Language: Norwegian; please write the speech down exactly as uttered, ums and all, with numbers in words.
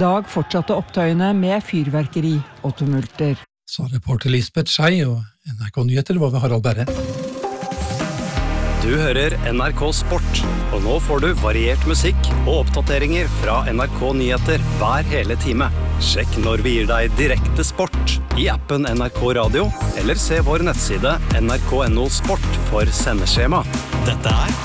dag fortsatte opptøyene med fyrverkeri og tumulter. Sa reporter Lisbeth Skei, og N R K Nyheter var ved Harald Berre. Du hører N R K Sport, og nå får du variert musikk og oppdateringer fra N R K Nyheter hver hele time. Sjekk når vi gir deg direkte sport i appen N R K Radio, eller se vår nettside N R K N O Sport for sendeskjema. Dette er